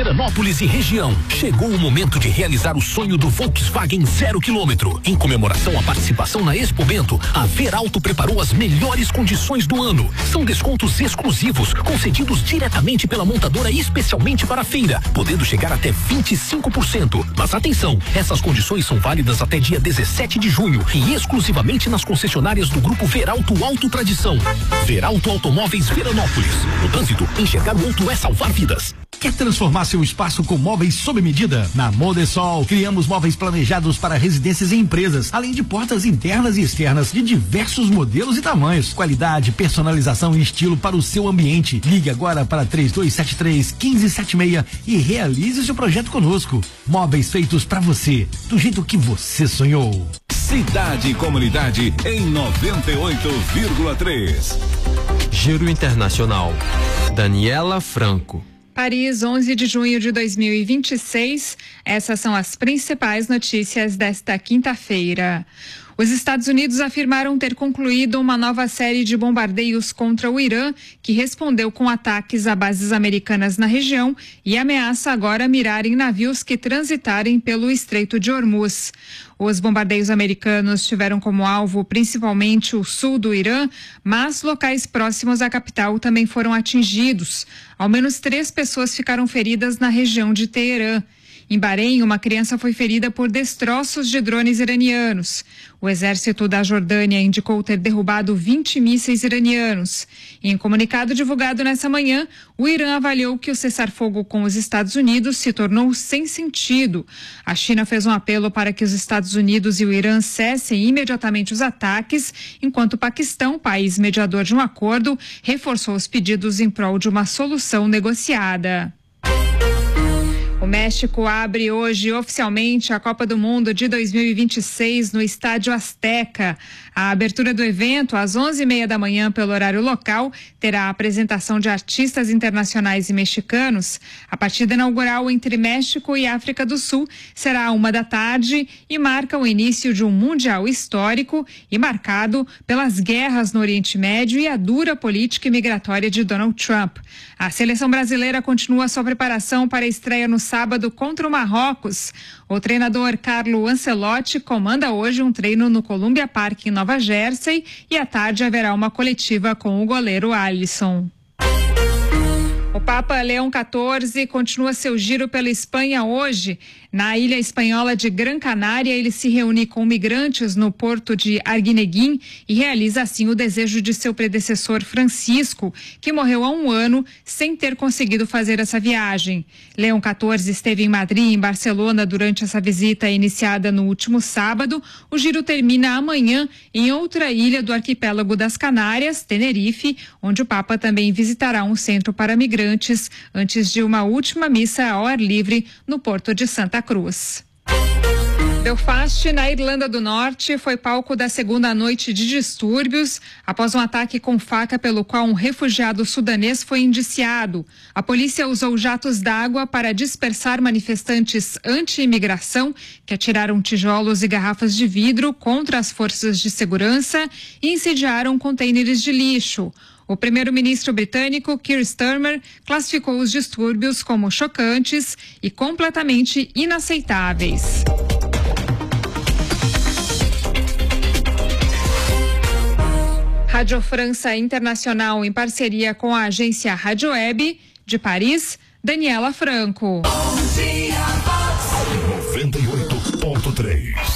Veranópolis e região. Chegou o momento de realizar o sonho do Volkswagen 0 km. Em comemoração à participação na Expo Bento, a Veralto preparou as melhores condições do ano. São descontos exclusivos, concedidos diretamente pela montadora especialmente para a feira, podendo chegar até 25%. Mas atenção, essas condições são válidas até dia 17 de junho e exclusivamente nas concessionárias do Grupo Veralto Auto Tradição. Veralto Automóveis Veranópolis. No trânsito, enxergar o outro é salvar vidas. Quer transformar seu espaço com móveis sob medida? Na Modesol, criamos móveis planejados para residências e empresas, além de portas internas e externas de diversos modelos e tamanhos. Qualidade, personalização e estilo para o seu ambiente. Ligue agora para 3273-1576 e realize seu projeto conosco. Móveis feitos para você, do jeito que você sonhou. Cidade e Comunidade em 98,3. Giro Internacional. Daniela Franco. Paris, 11 de junho de 2026. Essas são as principais notícias desta quinta-feira. Os Estados Unidos afirmaram ter concluído uma nova série de bombardeios contra o Irã, que respondeu com ataques a bases americanas na região e ameaça agora mirar em navios que transitarem pelo Estreito de Hormuz. Os bombardeios americanos tiveram como alvo principalmente o sul do Irã, mas locais próximos à capital também foram atingidos. Ao menos 3 pessoas ficaram feridas na região de Teherã. Em Bahrein, uma criança foi ferida por destroços de drones iranianos. O exército da Jordânia indicou ter derrubado 20 mísseis iranianos. Em comunicado divulgado nessa manhã, o Irã avaliou que o cessar-fogo com os Estados Unidos se tornou sem sentido. A China fez um apelo para que os Estados Unidos e o Irã cessem imediatamente os ataques, enquanto o Paquistão, país mediador de um acordo, reforçou os pedidos em prol de uma solução negociada. O México abre hoje oficialmente a Copa do Mundo de 2026 no Estádio Azteca. A abertura do evento, às 11h30 da manhã pelo horário local, terá a apresentação de artistas internacionais e mexicanos. A partida inaugural entre México e África do Sul será à 1 da tarde e marca o início de um mundial histórico e marcado pelas guerras no Oriente Médio e a dura política imigratória de Donald Trump. A seleção brasileira continua sua preparação para a estreia no sábado contra o Marrocos. O treinador Carlo Ancelotti comanda hoje um treino no Columbia Park em Nova Jersey e à tarde haverá uma coletiva com o goleiro Alisson. O Papa Leão XIV continua seu giro pela Espanha hoje. Na ilha espanhola de Gran Canária, ele se reúne com migrantes no porto de Arguineguín e realiza assim o desejo de seu predecessor Francisco, que morreu há um ano sem ter conseguido fazer essa viagem. Leão XIV esteve em Madrid e em Barcelona durante essa visita iniciada no último sábado. O giro termina amanhã em outra ilha do arquipélago das Canárias, Tenerife, onde o Papa também visitará um centro para migrantes antes de uma última missa ao ar livre no porto de Santa Cruz. Belfast, na Irlanda do Norte, foi palco da segunda noite de distúrbios após um ataque com faca pelo qual um refugiado sudanês foi indiciado. A polícia usou jatos d'água para dispersar manifestantes anti-imigração que atiraram tijolos e garrafas de vidro contra as forças de segurança e incendiaram contêineres de lixo. O primeiro-ministro britânico Keir Starmer classificou os distúrbios como chocantes e completamente inaceitáveis. Rádio França Internacional, em parceria com a agência Rádio Web, de Paris, Daniela Franco. 98.3